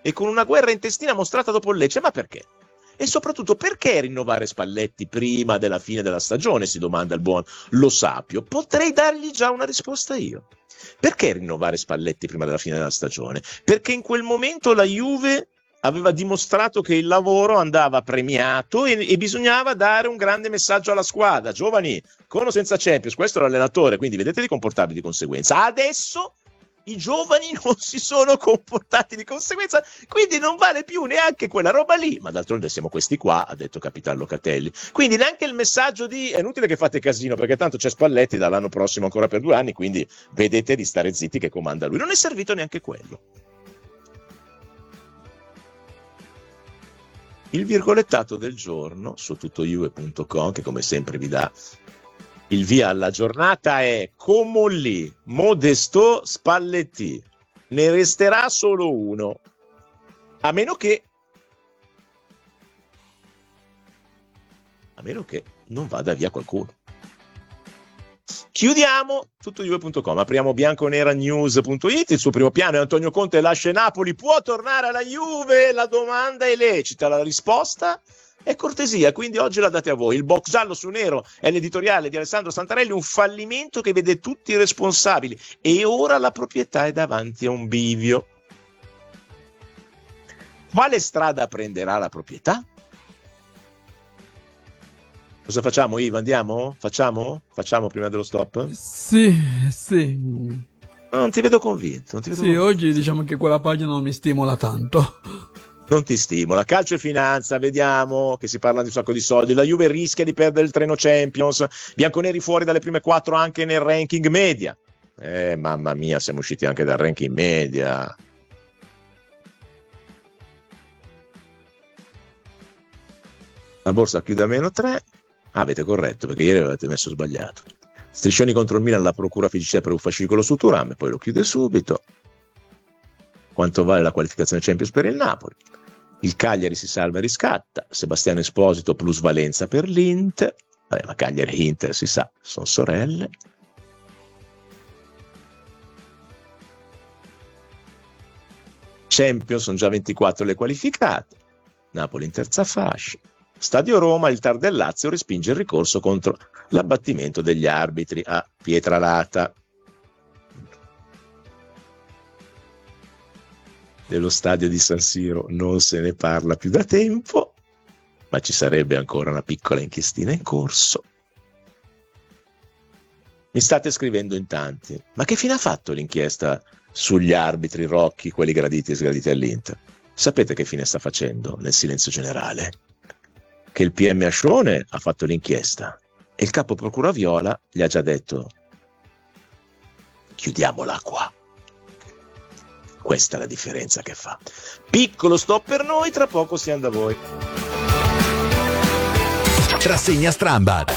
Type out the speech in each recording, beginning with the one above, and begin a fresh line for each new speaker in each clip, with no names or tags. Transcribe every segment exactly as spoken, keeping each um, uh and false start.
e con una guerra intestina mostrata dopo il Lecce. Ma perché? E soprattutto, perché rinnovare Spalletti prima della fine della stagione, si domanda il buon Lo Sapio. Potrei dargli già una risposta io. Perché rinnovare Spalletti prima della fine della stagione? Perché in quel momento la Juve aveva dimostrato che il lavoro andava premiato e, e bisognava dare un grande messaggio alla squadra. Giovani, con o senza Champions, questo è l'allenatore, quindi vedete di comportarvi di conseguenza. Adesso i giovani non si sono comportati di conseguenza, quindi non vale più neanche quella roba lì. Ma d'altronde siamo questi qua, ha detto Capitan Locatelli. Quindi neanche il messaggio di è inutile che fate casino, perché tanto c'è Spalletti dall'anno prossimo ancora per due anni, quindi vedete di stare zitti che comanda lui. Non è servito neanche quello. Il virgolettato del giorno su tuttojuve punto com, che come sempre vi dà il via alla giornata, è Comolli, Modesto, Spalletti. Ne resterà solo uno, a meno che a meno che non vada via qualcuno. Chiudiamo tuttojuve punto com, apriamo bianconeranews punto it. Il suo primo piano è Antonio Conte lascia Napoli, può tornare alla Juve? La domanda è lecita, la risposta è cortesia, quindi oggi la date a voi. Il box giallo su nero è l'editoriale di Alessandro Santarelli, un fallimento che vede tutti responsabili e ora la proprietà è davanti a un bivio. Quale strada prenderà la proprietà? Cosa facciamo, Ivo? Andiamo? Facciamo? Facciamo prima dello stop?
Sì, sì.
No, non ti vedo convinto. Non ti vedo
sì,
convinto.
Oggi diciamo che quella pagina non mi stimola tanto.
Non ti stimola. Calcio e finanza, vediamo che si parla di un sacco di soldi. La Juve rischia di perdere il treno Champions. Bianconeri fuori dalle prime quattro anche nel ranking media. Eh, mamma mia, siamo usciti anche dal ranking media. La borsa chiude a meno tre. Ah, avete corretto, perché ieri avete messo sbagliato. Striscioni contro il Milan, la procura F I C per un fascicolo su Thuram, e poi lo chiude subito. Quanto vale la qualificazione Champions per il Napoli? Il Cagliari si salva e riscatta. Sebastiano Esposito plus valenza per l'Inter. Vabbè, ma Cagliari e Inter si sa, sono sorelle. Champions sono già ventiquattro le qualificate. Napoli in terza fascia. Stadio Roma, il Tar del Lazio respinge il ricorso contro l'abbattimento degli arbitri a Pietralata. Dello stadio di San Siro non se ne parla più da tempo, ma ci sarebbe ancora una piccola inchiestina in corso. Mi state scrivendo in tanti, ma che fine ha fatto l'inchiesta sugli arbitri Rocchi, quelli graditi e sgraditi all'Inter? Sapete che fine sta facendo nel silenzio generale? Che il P M Ascione ha fatto l'inchiesta e il capo procura Viola gli ha già detto chiudiamola qua. Questa è la differenza che fa. Piccolo stop per noi, tra poco siamo da voi.
Rassegna Strambad.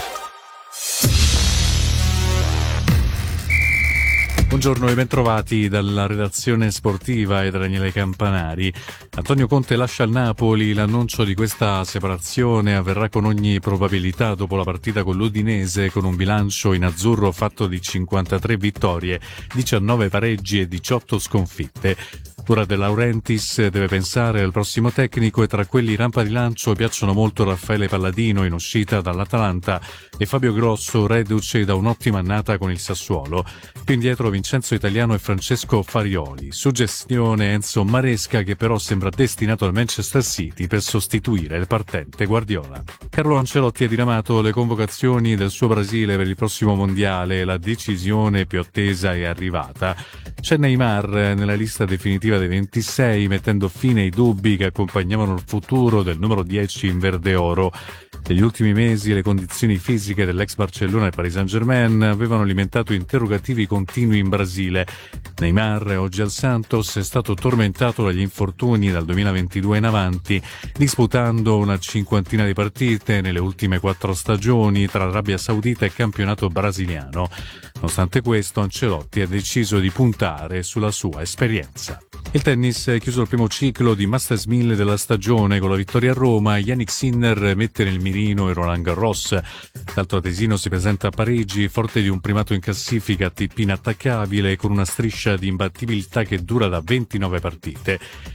Buongiorno e bentrovati dalla redazione sportiva e da Daniele Campanari. Antonio Conte lascia il Napoli, l'annuncio di questa separazione avverrà con ogni probabilità dopo la partita con l'Udinese, con un bilancio in azzurro fatto di cinquantatré vittorie, diciannove pareggi e diciotto sconfitte. Ora De Laurentiis deve pensare al prossimo tecnico e tra quelli rampa di lancio piacciono molto Raffaele Palladino in uscita dall'Atalanta e Fabio Grosso reduce da un'ottima annata con il Sassuolo. Più indietro Vincenzo Italiano e Francesco Farioli. Suggestione Enzo Maresca che però sembra destinato al Manchester City per sostituire il partente Guardiola. Carlo Ancelotti ha diramato le convocazioni del suo Brasile per il prossimo mondiale, la decisione più attesa è arrivata. C'è Neymar nella lista definitiva dei ventisei, mettendo fine ai dubbi che accompagnavano il futuro del numero dieci in verde oro. Negli ultimi mesi le condizioni fisiche dell'ex Barcellona e Paris Saint-Germain avevano alimentato interrogativi continui in Brasile. Neymar, oggi al Santos, è stato tormentato dagli infortuni dal duemilaventidue in avanti, disputando una cinquantina di partite nelle ultime quattro stagioni tra Arabia Saudita e campionato brasiliano. Nonostante questo, Ancelotti ha deciso di puntare sulla sua esperienza. Il tennis è chiuso il primo ciclo di Masters mille della stagione con la vittoria a Roma. Jannik Sinner mette nel mirino e Roland Garros. L'altro atesino si presenta a Parigi, forte di un primato in classifica A T P inattaccabile con una striscia di imbattibilità che dura da ventinove partite.